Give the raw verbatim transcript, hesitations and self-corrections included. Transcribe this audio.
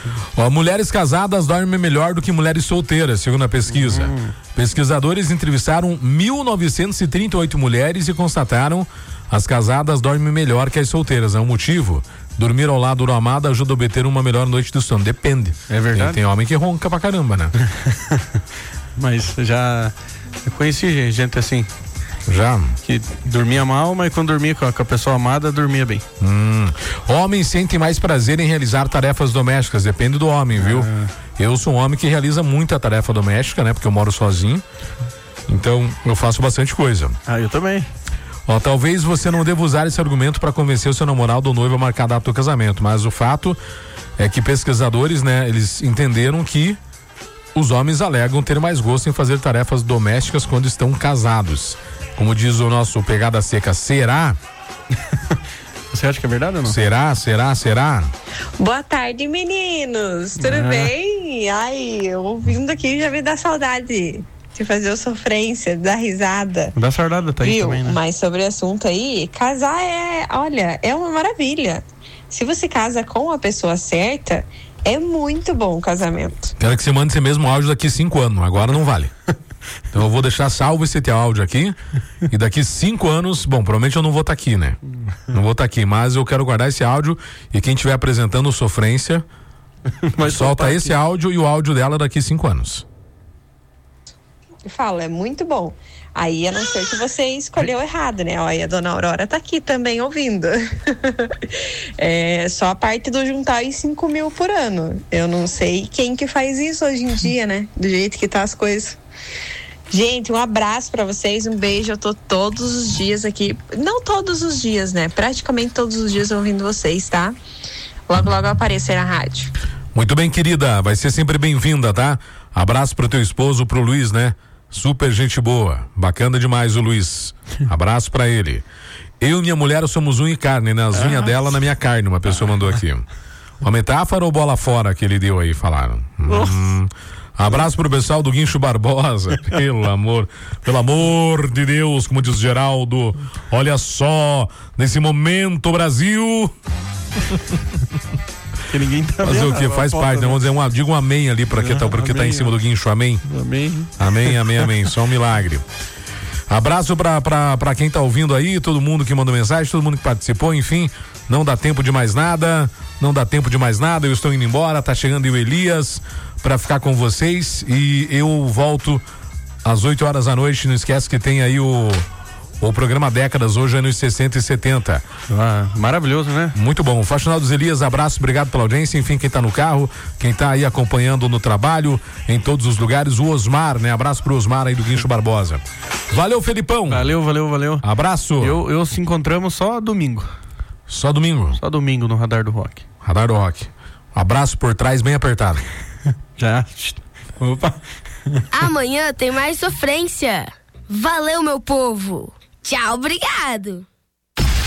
Ó, mulheres casadas dormem melhor do que mulheres solteiras, segundo a pesquisa. Uhum. Pesquisadores entrevistaram mil novecentos e trinta e oito mulheres e constataram as casadas dormem melhor que as solteiras. É um motivo? Dormir ao lado do amado ajuda a obter uma melhor noite de sono. Depende. É verdade. Tem, tem homem que ronca pra caramba, né? Mas já eu conheci gente assim. Já? Que dormia mal, mas quando dormia com a, com a pessoa amada, dormia bem. Hum. Homens sentem mais prazer em realizar tarefas domésticas. Depende do homem, viu? Ah. Eu sou um homem que realiza muita tarefa doméstica, né? Porque eu moro sozinho. Então, eu faço bastante coisa. Ah, eu também. Ó, talvez você não deva usar esse argumento para convencer o seu namorado ou noivo a marcar a data do casamento, mas o fato é que pesquisadores, né? Eles entenderam que os homens alegam ter mais gosto em fazer tarefas domésticas quando estão casados. Como diz o nosso Pegada Seca, será? Você acha que é verdade ou não? Será, será, será? Boa tarde, meninos. Tudo ah. bem? Ai, eu ouvindo aqui já me dá saudade de fazer o sofrência, dar risada. Dá saudade, tá aí. Viu? Também, né? Mas sobre o assunto aí, casar é, olha, é uma maravilha. Se você casa com a pessoa certa, é muito bom o casamento. Quero que você mande esse mesmo áudio daqui cinco anos, agora não vale. Então eu vou deixar salvo esse teu áudio aqui e daqui cinco anos, bom, provavelmente eu não vou estar tá aqui, né? Não vou estar tá aqui, mas eu quero guardar esse áudio e quem estiver apresentando Sofrência, mas solta esse áudio e o áudio dela daqui cinco anos. Eu falo, é muito bom. Aí, a não ser que você escolheu errado, né? Olha, a dona Aurora tá aqui também ouvindo. É só a parte do juntar os cinco mil por ano. Eu não sei quem que faz isso hoje em dia, né? Do jeito que tá as coisas. Gente, um abraço pra vocês, um beijo. Eu tô todos os dias aqui. Não todos os dias, né? Praticamente todos os dias ouvindo vocês, tá? Logo, logo eu apareço aí na rádio. Muito bem, querida. Vai ser sempre bem-vinda, tá? Abraço pro teu esposo, pro Luiz, né? Super gente boa, bacana demais o Luiz, abraço pra ele. Eu e minha mulher somos unha e carne, nas ah. unhas dela na minha carne, uma pessoa mandou aqui. Uma metáfora ou bola fora que ele deu aí, falaram. Hum. Abraço pro pessoal do Guincho Barbosa, pelo amor, pelo amor de Deus, como diz Geraldo, olha só, nesse momento Brasil... Que ninguém tá fazer vendo, o que faz parte, né? Vamos dizer um, diga um amém ali para que tá, porque tá em cima do guincho, amém? Amém. Amém, amém, amém, só um milagre. Abraço pra, pra, pra quem tá ouvindo aí, todo mundo que mandou mensagem, todo mundo que participou, enfim, não dá tempo de mais nada, não dá tempo de mais nada, eu estou indo embora, tá chegando o Elias pra ficar com vocês e eu volto às oito horas da noite, não esquece que tem aí o O programa Décadas, hoje é nos sessenta e setenta. Ah, maravilhoso, né? Muito bom. Faxinal dos Elias, abraço, obrigado pela audiência. Enfim, quem tá no carro, quem tá aí acompanhando no trabalho, em todos os lugares, o Osmar, né? Abraço pro Osmar aí do Guincho Barbosa. Valeu, Felipão. Valeu, valeu, valeu. Abraço. Eu, eu se encontramos só domingo. Só domingo? Só domingo no Radar do Rock. Radar do Rock. Abraço por trás, bem apertado. Já. Opa. Amanhã tem mais sofrência. Valeu, meu povo. Tchau, obrigado.